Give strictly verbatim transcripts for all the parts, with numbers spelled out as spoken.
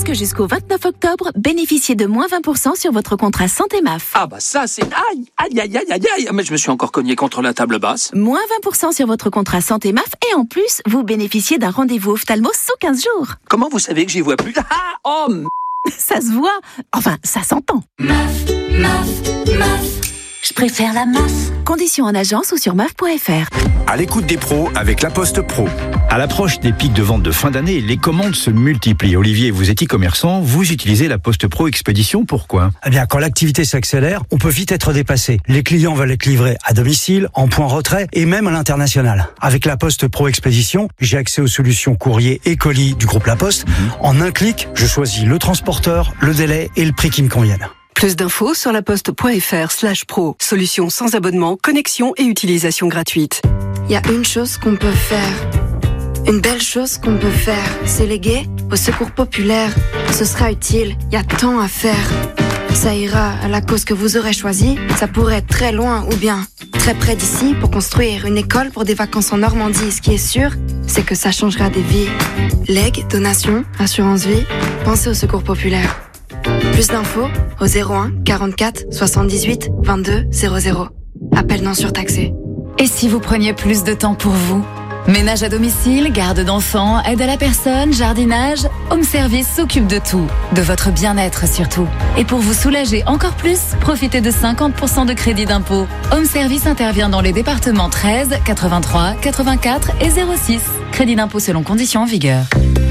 que jusqu'au vingt-neuf octobre, bénéficiez de moins vingt pour cent sur votre contrat santé M A F. Ah bah ça c'est... Aïe, aïe, aïe, aïe, aïe, aïe. Mais je me suis encore cogné contre la table basse. Moins vingt pour cent sur votre contrat santé M A F et en plus, vous bénéficiez d'un rendez-vous ophtalmo sous quinze jours. Comment vous savez que j'y vois plus? Ah, oh m... Ça se voit. Enfin, ça s'entend. M A F, M A F, M A F. Je préfère la M A F. Conditions en agence ou sur M A F point F R. À l'écoute des pros avec La Poste Pro. À l'approche des pics de vente de fin d'année, les commandes se multiplient. Olivier, vous êtes e-commerçant, vous utilisez La Poste Pro Expédition, pourquoi ? Eh bien, quand l'activité s'accélère, on peut vite être dépassé. Les clients veulent être livrés à domicile, en point retrait et même à l'international. Avec La Poste Pro Expédition, j'ai accès aux solutions courrier et colis du groupe La Poste. Mmh. En un clic, je choisis le transporteur, le délai et le prix qui me conviennent. Plus d'infos sur laposte.fr slash pro. Solution sans abonnement, connexion et utilisation gratuite. Il y a une chose qu'on peut faire. Une belle chose qu'on peut faire. C'est léguer au secours populaire. Ce sera utile, il y a tant à faire. Ça ira à la cause que vous aurez choisie. Ça pourrait être très loin ou bien très près d'ici pour construire une école pour des vacances en Normandie. Ce qui est sûr, c'est que ça changera des vies. Legs, donations, assurance vie, pensez au secours populaire. Plus d'infos au zéro un quarante-quatre soixante-dix-huit vingt-deux zéro zéro. Appel non surtaxé. Et si vous preniez plus de temps pour vous ? Ménage à domicile, garde d'enfants, aide à la personne, jardinage, Home Service s'occupe de tout, de votre bien-être surtout. Et pour vous soulager encore plus, profitez de cinquante pour cent de crédit d'impôt. Home Service intervient dans les départements treize, quatre-vingt-trois, quatre-vingt-quatre et zéro six. Crédit d'impôt selon conditions en vigueur.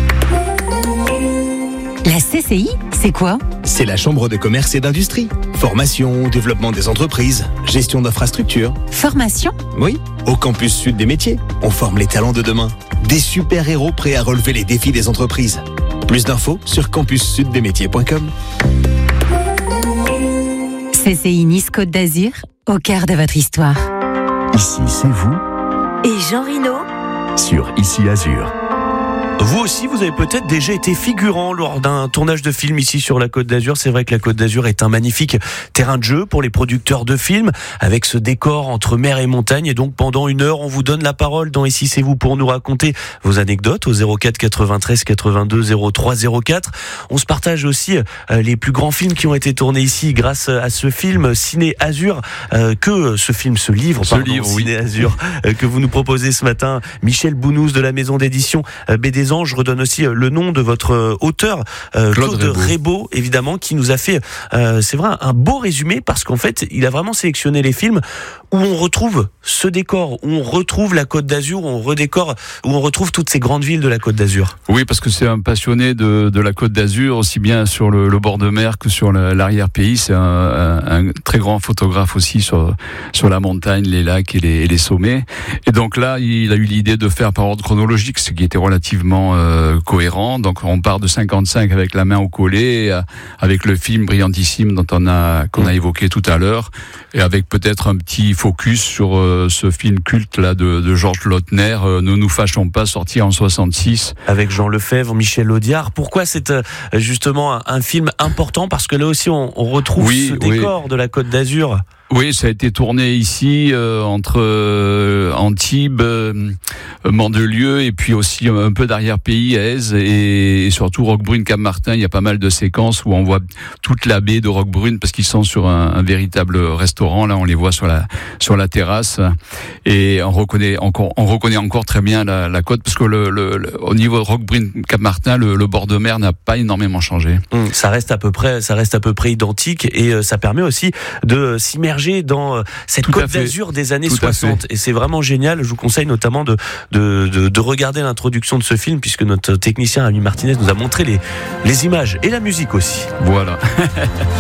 La C C I, c'est quoi ? C'est la Chambre de commerce et d'industrie. Formation, développement des entreprises, gestion d'infrastructures. Formation ? Oui, au campus sud des métiers. On forme les talents de demain. Des super-héros prêts à relever les défis des entreprises. Plus d'infos sur campus sud des métiers point com. C C I Nice Côte d'Azur, au cœur de votre histoire. Ici, c'est vous. Et Jean Rino Sur Ici Azur. Vous aussi, vous avez peut-être déjà été figurant lors d'un tournage de film ici sur la Côte d'Azur. C'est vrai que la Côte d'Azur est un magnifique terrain de jeu pour les producteurs de films, avec ce décor entre mer et montagne. Et donc, pendant une heure, on vous donne la parole dans Ici c'est vous pour nous raconter vos anecdotes au zéro quatre quatre-vingt-treize quatre-vingt-deux zéro trois zéro quatre. On se partage aussi euh, les plus grands films qui ont été tournés ici grâce à ce film Ciné Azur, euh, que ce film, ce livre, ce pardon, livre, Ciné oui. Azur, euh, que vous nous proposez ce matin. Michel Bounous de la maison d'édition euh, B D. Je redonne aussi le nom de votre auteur, euh, Claude, Claude Rébaud, évidemment, qui nous a fait, euh, c'est vrai, un beau résumé, parce qu'en fait, il a vraiment sélectionné les films où on retrouve ce décor, où on retrouve la Côte d'Azur, où on redécore, où on retrouve toutes ces grandes villes de la Côte d'Azur. Oui, parce que c'est un passionné de, de la Côte d'Azur, aussi bien sur le, le bord de mer que sur la, l'arrière-pays. C'est un, un, un très grand photographe aussi sur, sur la montagne, les lacs et les, et les sommets. Et donc là, il a eu l'idée de faire par ordre chronologique, ce qui était relativement euh, cohérent. Donc on part de cinquante-cinq avec La main au collet, euh, avec le film brillantissime dont on a, qu'on a évoqué tout à l'heure, et avec peut-être un petit focus sur euh, ce film culte là de, de Georges Lautner, euh, Ne nous fâchons pas, sorti en soixante-six. Avec Jean Lefebvre, Michel Audiard. Pourquoi c'est euh, justement un, un film important ? Parce que là aussi on, on retrouve oui, ce décor oui. de la Côte d'Azur. Oui, ça a été tourné ici euh, entre euh, Antibes, euh, Mandelieu et puis aussi un peu d'arrière-pays, Aise et, et surtout Roquebrune-Cap-Martin. Il y a pas mal de séquences où on voit toute la baie de Roquebrune parce qu'ils sont sur un, un véritable restaurant. Là, on les voit sur la sur la terrasse et on reconnaît encore on reconnaît encore très bien la, la côte parce que le, le, le au niveau Roquebrune-Cap-Martin, le, le bord de mer n'a pas énormément changé. Mmh, ça reste à peu près ça reste à peu près identique et euh, ça permet aussi de s'immerger dans cette Tout Côte d'Azur des années Tout soixante. Et c'est vraiment génial. Je vous conseille notamment de, de, de, de regarder l'introduction de ce film, puisque notre technicien Ami Martinez nous a montré les, les images et la musique aussi. Voilà.